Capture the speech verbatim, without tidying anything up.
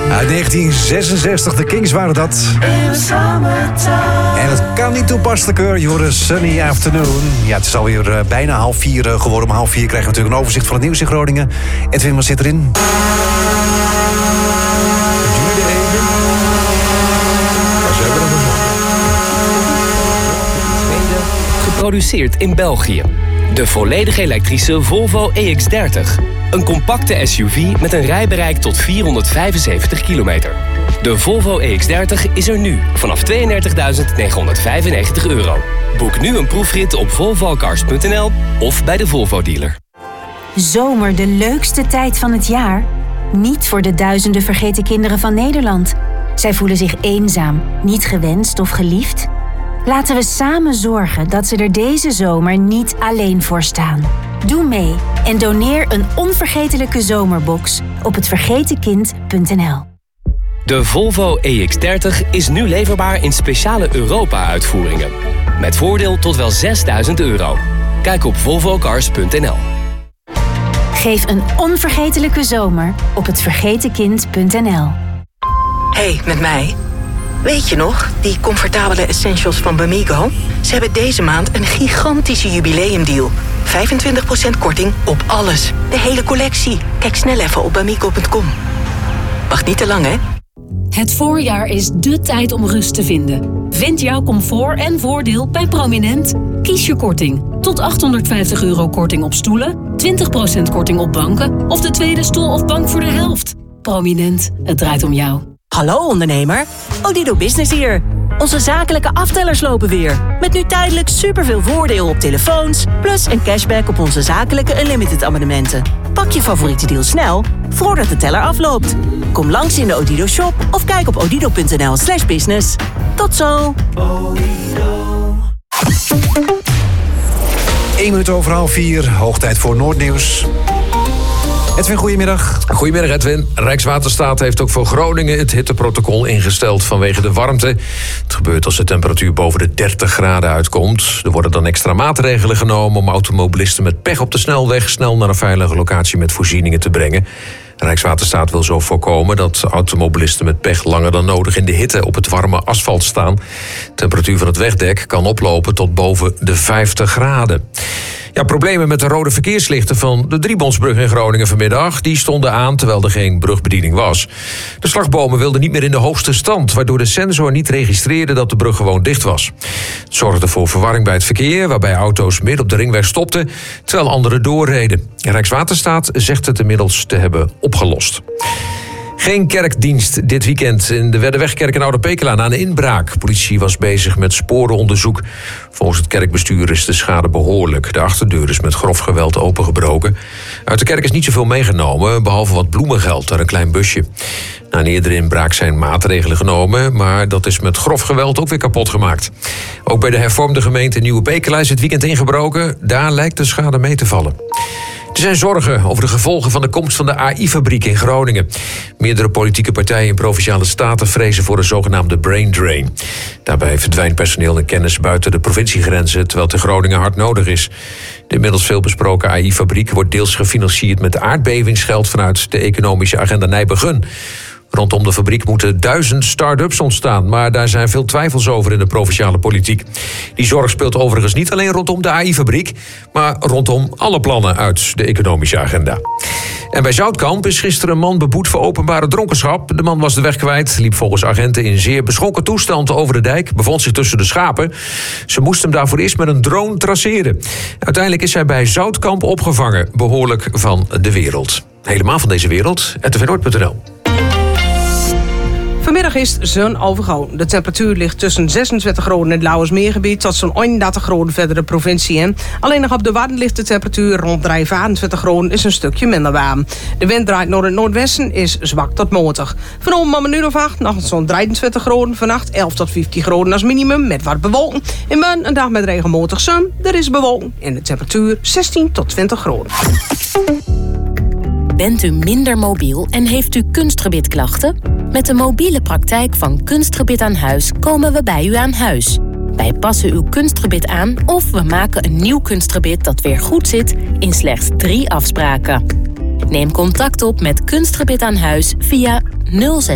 Uit negentien zesenzestig, de Kings waren dat. En het kan niet toepasselijker, je hoort Sunny Afternoon. Ja, het is alweer uh, bijna half vier uh, geworden. Om half vier krijgen we natuurlijk een overzicht van het nieuws in Groningen. Edwin, wat zit erin? Geproduceerd in België. De volledig elektrische Volvo E X dertig. Een compacte S U V met een rijbereik tot vierhonderdvijfenzeventig kilometer. De Volvo E X dertig is er nu vanaf tweeëndertigduizend negenhonderdvijfennegentig euro. Boek nu een proefrit op volvocars punt n l of bij de Volvo dealer. Zomer, de leukste tijd van het jaar? Niet voor de duizenden vergeten kinderen van Nederland. Zij voelen zich eenzaam, niet gewenst of geliefd. Laten we samen zorgen dat ze er deze zomer niet alleen voor staan. Doe mee en doneer een onvergetelijke zomerbox op het vergeten kind punt n l. De Volvo E X dertig is nu leverbaar in speciale Europa-uitvoeringen. Met voordeel tot wel zesduizend euro. Kijk op volvocars punt n l. Geef een onvergetelijke zomer op het vergeten kind punt n l. Hey, met mij. Weet je nog, die comfortabele essentials van Bamigo? Ze hebben deze maand een gigantische jubileumdeal. vijfentwintig procent korting op alles. De hele collectie. Kijk snel even op bamigo punt com. Wacht niet te lang, hè? Het voorjaar is dé tijd om rust te vinden. Vind jouw comfort en voordeel bij Prominent. Kies je korting. Tot achthonderdvijftig euro korting op stoelen, twintig procent korting op banken of de tweede stoel of bank voor de helft. Prominent, het draait om jou. Hallo ondernemer, Odido Business hier. Onze zakelijke aftellers lopen weer. Met nu tijdelijk superveel voordeel op telefoons, plus een cashback op onze zakelijke unlimited abonnementen. Pak je favoriete deal snel, voordat de teller afloopt. Kom langs in de Odido shop of kijk op odido punt n l slash business. Tot zo! Eén minuut over half vier, hoog tijd voor Noordnieuws. Edwin, goedemiddag. Goedemiddag Edwin. Rijkswaterstaat heeft ook voor Groningen het hitteprotocol ingesteld vanwege de warmte. Het gebeurt als de temperatuur boven de dertig graden uitkomt. Er worden dan extra maatregelen genomen om automobilisten met pech op de snelweg snel naar een veilige locatie met voorzieningen te brengen. Rijkswaterstaat wil zo voorkomen dat automobilisten met pech langer dan nodig in de hitte op het warme asfalt staan. De temperatuur van het wegdek kan oplopen tot boven de vijftig graden. Ja, problemen met de rode verkeerslichten van de Driebondsbrug in Groningen vanmiddag. Die stonden aan terwijl er geen brugbediening was. De slagbomen wilden niet meer in de hoogste stand, waardoor de sensor niet registreerde dat de brug gewoon dicht was. Het zorgde voor verwarring bij het verkeer, waarbij auto's midden op de ringweg stopten, terwijl anderen doorreden. Rijkswaterstaat zegt het inmiddels te hebben opgelost. Geen kerkdienst dit weekend in de Werderwegkerk in Oude Pekela na een inbraak. Politie was bezig met sporenonderzoek. Volgens het kerkbestuur is de schade behoorlijk. De achterdeur is met grof geweld opengebroken. Uit de kerk is niet zoveel meegenomen, behalve wat bloemengeld en een klein busje. Na een eerdere inbraak zijn maatregelen genomen, maar dat is met grof geweld ook weer kapot gemaakt. Ook bij de hervormde gemeente Nieuwe Pekela is het weekend ingebroken. Daar lijkt de schade mee te vallen. Er zijn zorgen over de gevolgen van de komst van de A I-fabriek in Groningen. Meerdere politieke partijen in Provinciale Staten vrezen voor een zogenaamde brain drain. Daarbij verdwijnt personeel en kennis buiten de provinciegrenzen, terwijl het in Groningen hard nodig is. De inmiddels veel besproken A I-fabriek wordt deels gefinancierd met aardbevingsgeld vanuit de economische agenda Nijbegun. Rondom de fabriek moeten duizend start-ups ontstaan, maar daar zijn veel twijfels over in de provinciale politiek. Die zorg speelt overigens niet alleen rondom de A I-fabriek, maar rondom alle plannen uit de economische agenda. En bij Zoutkamp is gisteren een man beboet voor openbare dronkenschap. De man was de weg kwijt, liep volgens agenten in zeer beschonken toestand over de dijk, bevond zich tussen de schapen. Ze moesten hem daarvoor eerst met een drone traceren. Uiteindelijk is hij bij Zoutkamp opgevangen, behoorlijk van de wereld. Helemaal van deze wereld, r t v noord punt n l. Vanmiddag is zon overgoon. De temperatuur ligt tussen zesentwintig graden in het Lauwersmeergebied tot zo'n eenendertig graden verder de provincie in. Alleen nog op de Wadden ligt de temperatuur rond vijfentwintig graden, is een stukje minder warm. De wind draait naar het noordwesten, is zwak tot matig. Vanavond om een minuut of acht nog zo'n drieëntwintig graden. Vannacht elf tot vijftien graden als minimum met wat bewolking. In morgen een dag met regenmatig zon. Er is bewolking en de temperatuur zestien tot twintig graden. Bent u minder mobiel en heeft u kunstgebitklachten? Met de mobiele praktijk van Kunstgebit aan Huis komen we bij u aan huis. Wij passen uw kunstgebit aan of we maken een nieuw kunstgebit dat weer goed zit in slechts drie afspraken. Neem contact op met Kunstgebit aan Huis via nul zes.